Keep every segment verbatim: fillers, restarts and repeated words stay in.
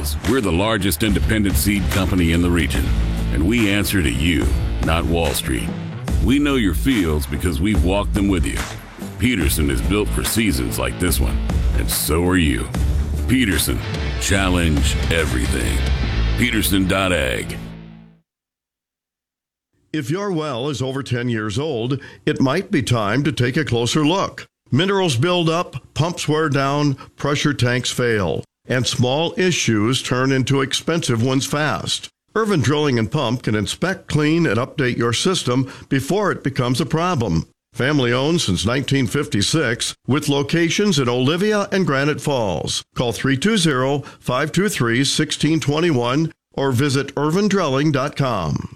Fields. We're the largest independent seed company in the region, and we answer to you, not Wall Street. We know your fields because we've walked them with you. Peterson is built for seasons like this one, and so are you. Peterson, challenge everything. Peterson dot ag. If your well is over ten years old, it might be time to take a closer look. Minerals build up, pumps wear down, pressure tanks fail, and small issues turn into expensive ones fast. Irvin Drilling and Pump can inspect, clean, and update your system before it becomes a problem. Family owned since nineteen fifty-six, with locations in Olivia and Granite Falls. Call three two zero, five two three, one six two one or visit irvin drilling dot com.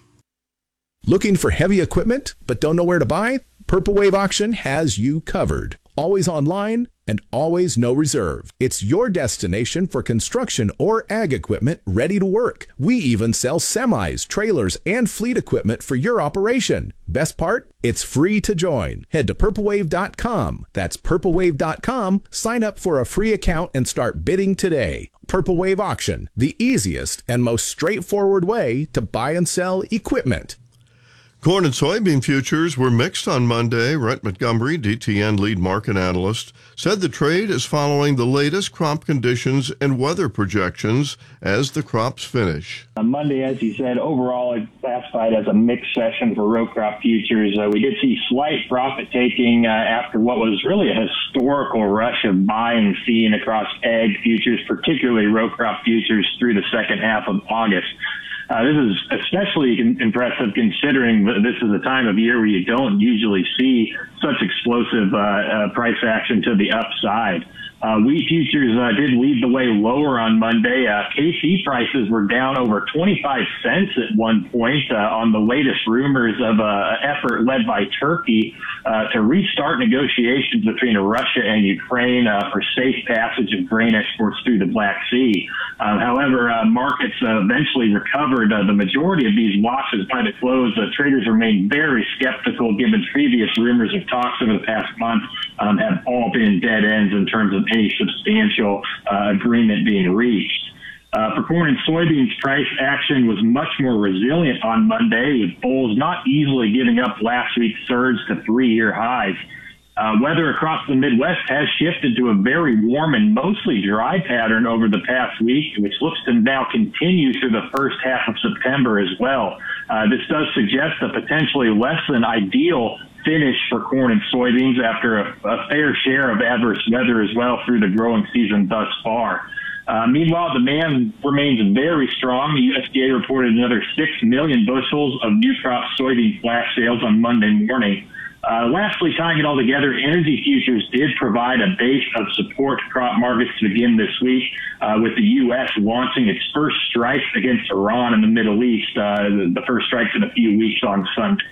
Looking for heavy equipment but don't know where to buy? Purple Wave Auction has you covered. Always online and always no reserve. It's your destination for construction or ag equipment ready to work. We even sell semis, trailers, and fleet equipment for your operation. Best part? It's free to join. Head to purple wave dot com. That's purple wave dot com. Sign up for a free account and start bidding today. Purple Wave Auction, the easiest and most straightforward way to buy and sell equipment. Corn and soybean futures were mixed on Monday. Rhett Montgomery, D T N lead market analyst, said the trade is following the latest crop conditions and weather projections as the crops finish. On Monday, as you said, overall it's classified as a mixed session for row crop futures. Uh, we did see slight profit taking uh, after what was really a historical rush of buying seen across ag futures, particularly row crop futures through the second half of August. Uh, this is especially impressive considering that this is a time of year where you don't usually see such explosive uh, uh, price action to the upside. Uh, wheat futures uh, did lead the way lower on Monday. Uh, K C prices were down over twenty-five cents at one point uh, on the latest rumors of an effort led by Turkey uh, to restart negotiations between Russia and Ukraine uh, for safe passage of grain exports through the Black Sea. Uh, however, uh, markets uh, eventually recovered uh, the majority of these losses by the close. Uh, traders remain very skeptical given previous rumors of talks over the past month um, have all been dead ends in terms of any substantial uh, agreement being reached. Uh, for corn and soybeans, price action was much more resilient on Monday, with bulls not easily giving up last week's surge to three-year highs. Uh, weather across the Midwest has shifted to a very warm and mostly dry pattern over the past week, which looks to now continue through the first half of September as well. Uh, this does suggest a potentially less than ideal finish for corn and soybeans after a, a fair share of adverse weather as well through the growing season thus far. Uh, meanwhile, demand remains very strong. The U S D A reported another six million bushels of new crop soybean flash sales on Monday morning. Uh, lastly, tying it all together, energy futures did provide a base of support to crop markets to begin this week, uh, with the U S launching its first strikes against Iran in the Middle East, uh, the, the first strikes in a few weeks on Sunday.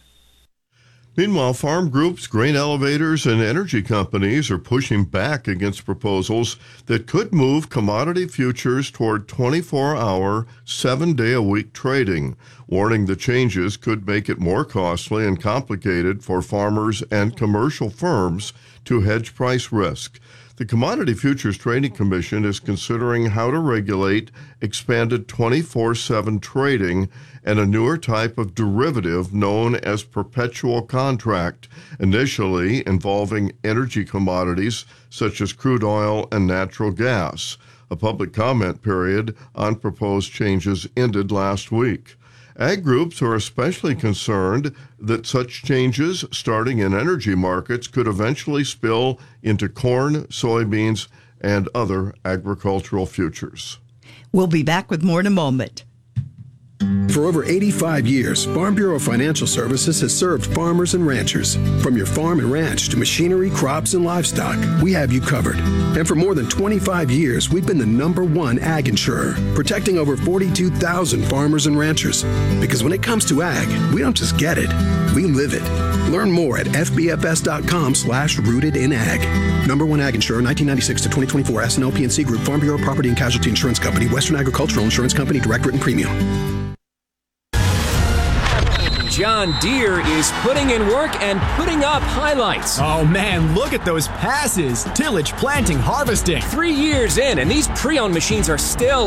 Meanwhile, farm groups, grain elevators, and energy companies are pushing back against proposals that could move commodity futures toward twenty-four hour, seven-day-a-week trading, warning the changes could make it more costly and complicated for farmers and commercial firms to hedge price risk. The Commodity Futures Trading Commission is considering how to regulate expanded twenty-four seven trading and a newer type of derivative known as perpetual contract, initially involving energy commodities such as crude oil and natural gas. A public comment period on proposed changes ended last week. Ag groups are especially concerned that such changes starting in energy markets could eventually spill into corn, soybeans, and other agricultural futures. We'll be back with more in a moment. For over eighty-five years, Farm Bureau Financial Services has served farmers and ranchers. From your farm and ranch to machinery, crops, and livestock, we have you covered. And for more than twenty-five years, we've been the number one ag insurer, protecting over forty-two thousand farmers and ranchers. Because when it comes to ag, we don't just get it, we live it. Learn more at f b f s dot com slash rooted in ag. Number one ag insurer, nineteen ninety-six to twenty twenty-four, S and L P N C Group, Farm Bureau Property and Casualty Insurance Company, Western Agricultural Insurance Company, direct written premium. John Deere is putting in work and putting up highlights. Oh man, look at those passes. Tillage, planting, harvesting. Three years in, and these pre-owned machines are still